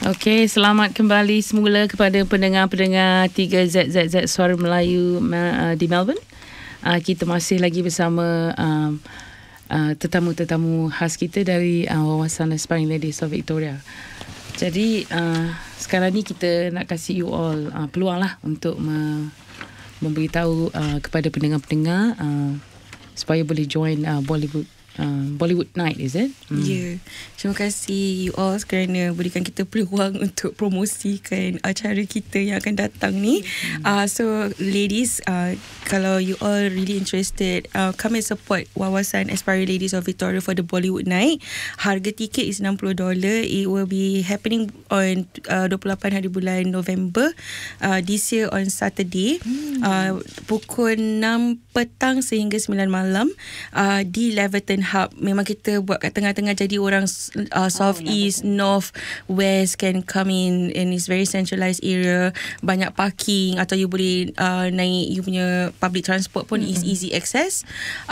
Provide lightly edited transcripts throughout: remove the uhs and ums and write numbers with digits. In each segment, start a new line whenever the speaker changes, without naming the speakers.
Okey, selamat kembali semula kepada pendengar-pendengar 3ZZZ Suara Melayu di Melbourne. Kita masih lagi bersama tetamu-tetamu khas kita dari Wawasan Aspiring Ladies of Victoria. Jadi sekarang ni kita nak kasih you all peluang lah untuk memberitahu kepada pendengar-pendengar supaya boleh join Bollywood Night, is it?
Ya. Terima kasih you all kerana berikan kita peluang untuk promosikan acara kita yang akan datang ni. So ladies, kalau you all really interested, come and support Wawasan Aspiring Ladies of Victoria for the Bollywood Night. Harga tiket is $60. It will be happening on 28 hari bulan November this year on Saturday, pukul 6 petang sehingga 9 malam di Leverton Hub. Memang kita buat kat tengah-tengah, jadi orang South East, North, West can come in, and it's very centralised area. Banyak parking, atau you boleh naik you punya public transport pun is easy access.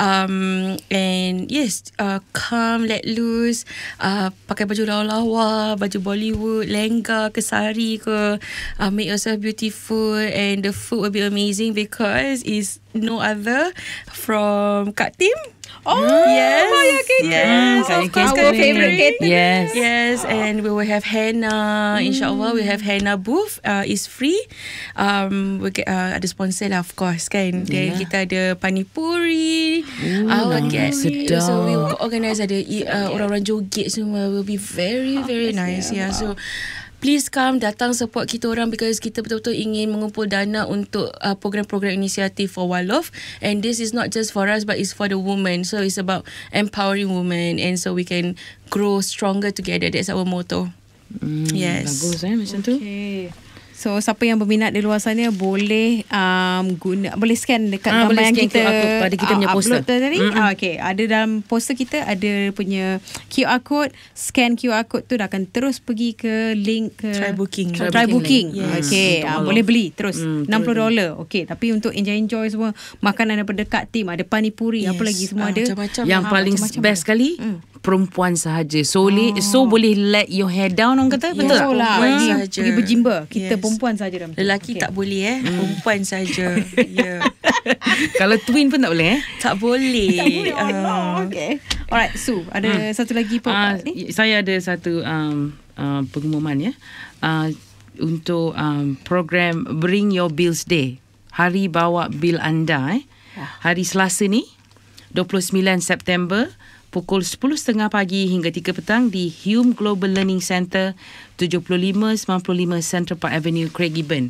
And yes, come, let loose, pakai baju lawa-lawa, baju Bollywood, lengga ke sari ke, make yourself beautiful, and the food will be amazing because it's no other from Kak Tim. Yes.
Yes.
Of course,
Our
favorite catering.
Yes.
And we will have henna. InsyaAllah, we have henna booth. Is free. We get, ada sponsor lah, of course, kan. Then kita ada panipuri.
Sedap.
So we will organize, ada orang-orang joget semua. Will be very, very nice. Yeah. So please come, datang support kita orang, because kita betul-betul ingin mengumpul dana untuk program-program inisiatif for Wildlife. And this is not just for us, but it's for the women. So it's about empowering women, and so we can grow stronger together. That's our motto. Yes.
Bagus macam tu.
So siapa yang berminat di luar sana boleh boleh scan dekat gambar yang kita
pada kita punya poster
tadi. Okay, ada dalam poster kita ada punya QR code. Scan QR code tu dah akan terus pergi ke link ke
Try
booking.
Yes.
Okay, boleh beli terus $60. Okay, tapi untuk enjoy semua makanan daripada Kak Tim, ada panipuri, apa lagi semua ada.
Macam-macam.
Yang paling best sekali perempuan sahaja. So boleh let your hair down, orang kata. Betul tak?
Pergi berjimba. Kita perempuan saja.
Lelaki tak boleh perempuan saja.
Kalau twin pun tak boleh
Tak
Tak boleh.
boleh. Okay. Alright, Sue, ada satu lagi
saya ada satu pengumuman untuk program Bring Your Bills Day. Hari bawa bil anda hari Selasa ni 29 September pukul 10.30 pagi hingga 3 petang di Hume Global Learning Centre, 7595 Central Park Avenue, Craigieburn.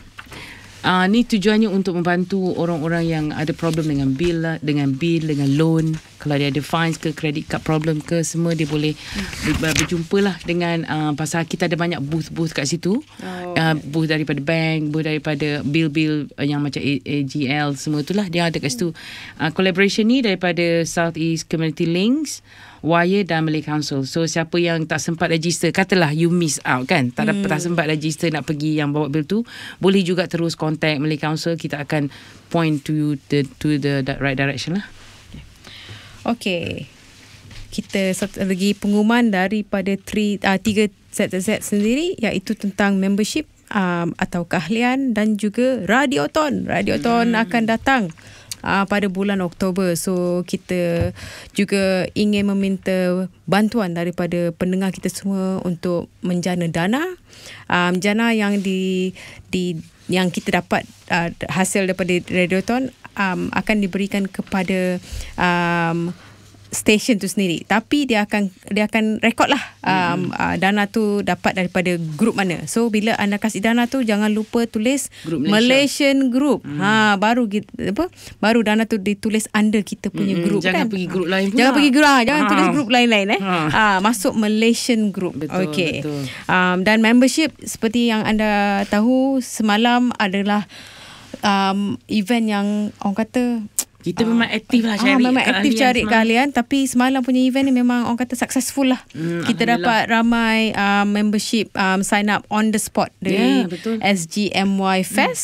Ni tujuannya untuk membantu orang-orang yang ada problem dengan bil, dengan loan. Kalau dia ada fines ke, credit card problem ke, semua dia boleh berjumpa lah dengan pasal kita ada banyak booth kat situ. Booth daripada bank, booth daripada bil-bil yang macam AGL, semua itulah dia ada kat situ. Collaboration ni daripada South East Community Links, Wire dan Malay Council. So siapa yang tak sempat register, katalah you miss out kan, tak sempat register nak pergi yang bawa bil tu, boleh juga terus contact Malay Council. Kita akan point to the right direction lah.
Okay, kita satu lagi pengumuman daripada 3ZZ sendiri, iaitu tentang membership atau keahlian dan juga Radioton akan datang pada bulan Oktober. So kita juga ingin meminta bantuan daripada pendengar kita semua untuk menjana dana. Jana yang yang kita dapat hasil daripada Radioton akan diberikan kepada stesen tu sendiri, tapi dia akan rekod lah dana tu dapat daripada grup mana. So bila anda kasih dana tu, jangan lupa tulis Group Malaysian Group. Baru dana tu ditulis under kita punya grup.
Jangan pergi grup lain pula.
Jangan tulis grup lain-lain masuk Malaysian Group.
Betul,
okay.
Betul.
Dan membership seperti yang anda tahu semalam adalah event yang orang kata
kita memang aktif lah cari
cari keahlian. Tapi semalam punya event ni memang orang kata successful lah. Kita dapat ramai membership sign up on the spot dari SGMY Fest.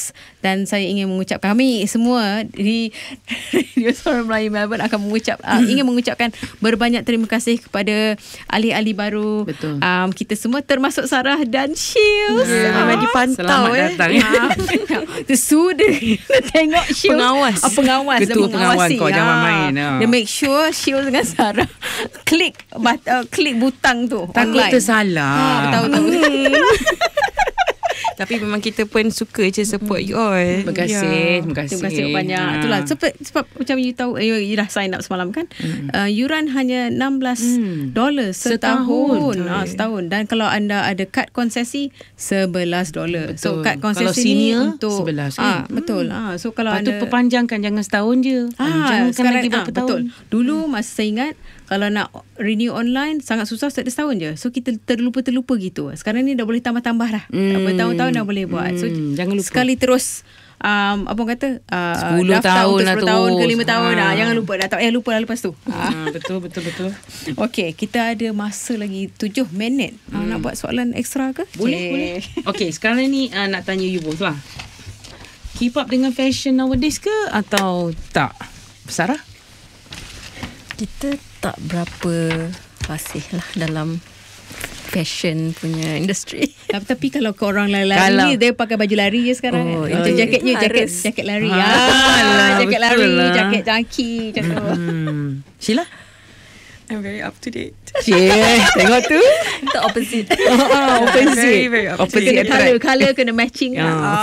Dan saya ingin mengucapkan, kami semua di Radio Suara Melayu Melbourne akan ingin mengucapkan berbanyak terima kasih kepada ahli-ahli baru.
Betul.
Kita semua termasuk Sarah dan Shields.
Memang dipantau.
Selamat datang.
Sudah tengok Shields. Pengawas.
Ketua pengawan kau, jangan main.
Dia make sure Shields dengan Sarah klik butang tu.
Takut
online.
tersalah.
Betul.
Tapi memang kita pun suka je support you all.
Terima kasih.
Terima kasih banyak. Itulah sebab macam you tahu, you dah sign up semalam kan. Yuran hanya $16 setahun. Setahun. Dan kalau anda ada kad konsesi $11. So kad konsesi
kalau senior,
ni untuk
11 kan?
Betul. So kalau
Lepas tu
anda
perpanjangkan, jangan setahun je. Panjangkan
sekarang
lagi berapa tahun.
betul. Dulu masa saya ingat kalau nak renew online sangat susah, setahun je. So kita terlupa gitu. Sekarang ni dah boleh tambah-tambah dah. Bertahun-tahun dah boleh buat. So
jangan lupa.
sekali terus apa orang kata
10
daftar
tahun
untuk
lah
10
tu.
tahun ke 5 tahun jangan lupa dah. Tak payah lupa lah lepas tu.
Betul.
Okey, kita ada masa lagi 7 minit. Nak buat soalan ekstra ke?
Boleh. Okey, sekarang ni nak tanya you both lah. Keep up dengan fashion nowadays ke atau tak? Sarah?
Kita tak berapa fasih lah dalam fashion punya industri.
Tapi kalau korang lari ni, dia pakai baju lari je sekarang. Macam jaketnya jaket lari. Jaket lari, jaket jangki macam tu.
Sheila?
I'm very up to date.
Tengok tu.
The opposite.
Opposite.
Very up to
Opposite
date.
attract.
Colour kena matching.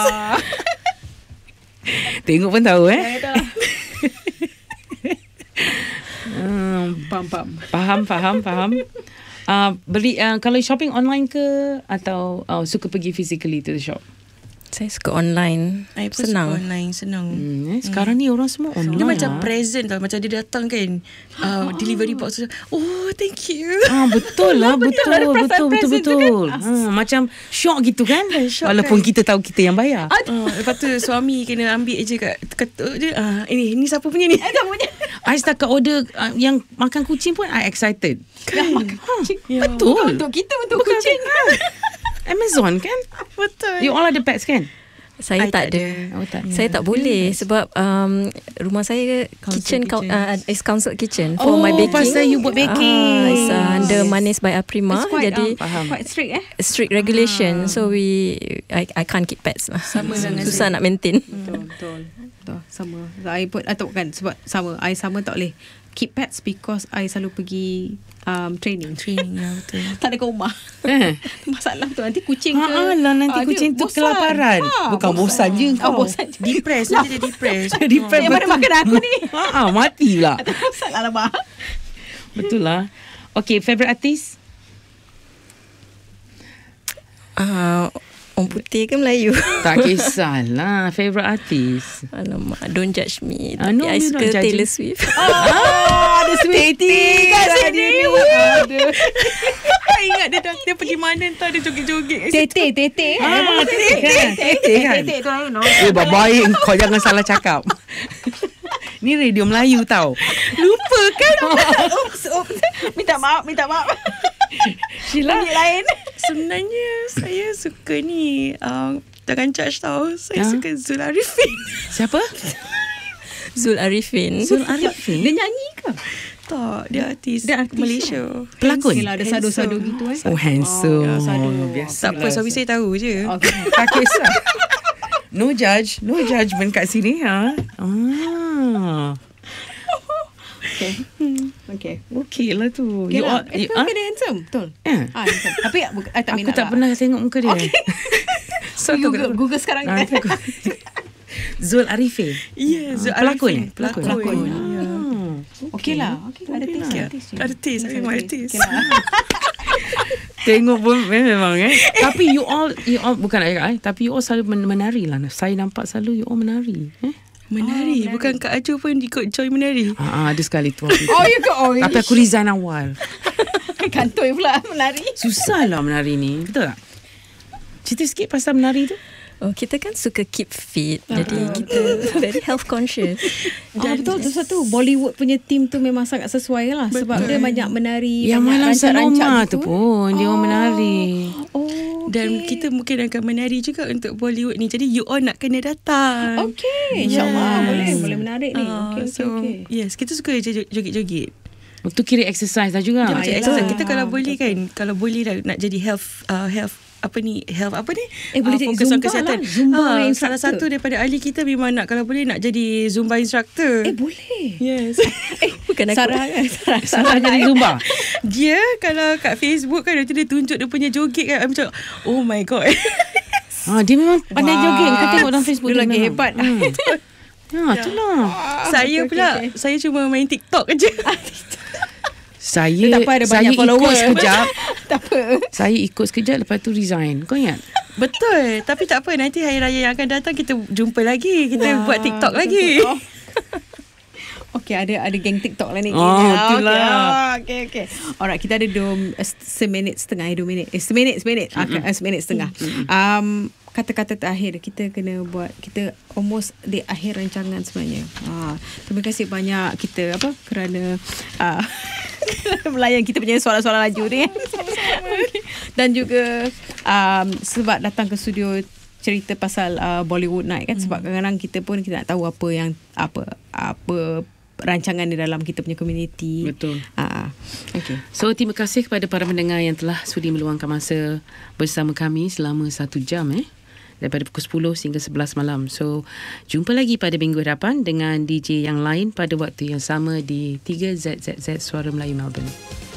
Tengok pun tahu Faham. Beli kalau shopping online ke atau suka pergi physically to the shop?
Saya suka online.
I pun
Senang.
suka online, senang.
Sekarang ni orang semua online.
Dia macam present tau. Macam dia datang kan, delivery box tu. Oh, thank you.
Betul lah. Betul. Macam shock gitu kan. Walaupun kita tahu kita yang bayar.
Lepas tu suami kena ambil je kat ketuk dia. Ini siapa punya ni?
I setakat order yang makan kucing pun I excited.
Makan kucing.
Betul.
Untuk kita, untuk kucing.
Amazon kan?
Betul.
You all ada pets kan?
Saya tak ada. Saya tak boleh sebab rumah saya kitchen is council kitchen for my baking.
Pasal you buat baking.
It's under Manis by Aprima.
Quite,
Jadi
quite strict
strict regulation. So I can't keep pets lah. Susah nak maintain.
Betul. Sama. I pun atau kan sebab sama. I sama tak boleh keep pets because I selalu pergi training lah, betul. Tak ada kat rumah. Masalah tu nanti kucing ke
nanti kucing tu kelaparan. Bukan bosan je kau.
Bosan.
Depressed. Nanti dia depressed.
Depressed
Daripada makan aku ni.
Mati lah.
Masalah lah, Mak.
Betul lah. Okay, favourite artist?
Orang putih ke Melayu?
Tak kisahlah. Favourite artist?
Alamak, don't judge me.
No,
Tapi I
you
suka
not judging.
Taylor Swift.
Ada Sweetie kat sini. Ada.
Ingat dia pergi mana entah dia joget-joget.
Tete.
Tete kan?
Tete tu no.
Baik kau jangan salah cakap. Ni radio Melayu tau.
Lupa kan? Oops. Minta maaf.
Sheila
lain.
Sebenarnya saya suka ni jangan judge tau. Saya suka Zul Arifin.
Siapa?
Zul Arifin.
Dia nyanyi ke?
Tak, dia artis Malaysia.
Pelakon?
Yelah, ada sadu-sadu gitu
Oh, handsome.
Tak apa, suami saya tahu je.
Okay.
Tak kisah. No judgement kat sini Okay lah tu.
Okay lah. Dia handsome. Betul. Handsome. Tapi I tak minat
Aku tak pernah tengok muka dia.
So Google sekarang.
Zul Arifin.
Ya, Zul
Pelakon.
Arifin. Pelakon.
Okey lah. Ada taste.
Ada taste. Memang ada taste.
Tengok pun memang Tapi you all bukan tapi you all selalu menari lah. Saya nampak selalu you all menari.
Menari. Bukan Kak Aju pun ikut join menari.
Ada sekali tu. Tapi aku resign awal.
Kantoi pula menari.
Susah lah menari ni. Betul tak? Cerita sikit pasal menari tu.
Oh, kita kan suka keep fit. Jadi kita very health conscious.
Betul. Satu Bollywood punya team tu memang sangat sesuai lah. Sebab dia banyak menari.
Yang
banyak
malam Saloma
gitu.
tu pun dia orang menari.
Dan kita mungkin akan menari juga untuk Bollywood ni. Jadi you all nak kena datang.
Okay, insyaAllah. Boleh menarik ni. Okay.
Yes, kita suka je joget-joget.
Itu kira exercise lah juga.
Macam exercise. Kita kalau boleh kan, kalau boleh dah nak jadi health apa ni
boleh jadi
fokus on
Zumba
kesihatan.
lah, Zumba
Salah
instructor.
satu daripada ahli kita memang nak, kalau boleh nak jadi Zumba instructor.
Boleh.
Yes.
Bukan aku.
Sarah jadi Zumba.
Dia kalau kat Facebook kan, nanti dia tunjuk dia punya joget kan, macam oh my god.
Dia memang pandai joget. Kau tengok dalam Facebook
dia lagi
memang.
hebat.
Itulah.
Saya pula, saya cuma main TikTok aja.
Saya
tak apa, ada
saya
banyak
ikut
follower.
sekejap.
Tak apa.
Saya ikut sekejap, lepas tu resign. Kau ingat?
Betul. Tapi tak apa, nanti hari raya yang akan datang kita jumpa lagi. Kita buat TikTok lagi.
Okay, ada geng TikTok lah ni.
Itulah.
Okay. Alright, kita ada 2 minit setengah. Seminit setengah. Kata-kata terakhir kita kena buat, kita almost di akhir rancangan sebenarnya. Terima kasih banyak kita kerana melayan kita punya soalan-soalan laju ni. Okay. Dan juga sebab datang ke studio cerita pasal Bollywood Night kan, sebab kadang-kadang kita nak tahu apa rancangan di dalam kita punya community.
Betul.
Okay.
So terima kasih kepada para pendengar yang telah sudi meluangkan masa bersama kami selama 1 jam daripada pukul 10 hingga 11 malam. So jumpa lagi pada minggu hadapan dengan DJ yang lain pada waktu yang sama di 3ZZZ Suara Melayu Melbourne.